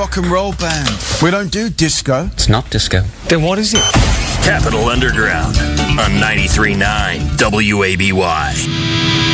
rock and roll band. We don't do disco. It's not disco. Then what is it? Capital Underground on 93.9 WABY.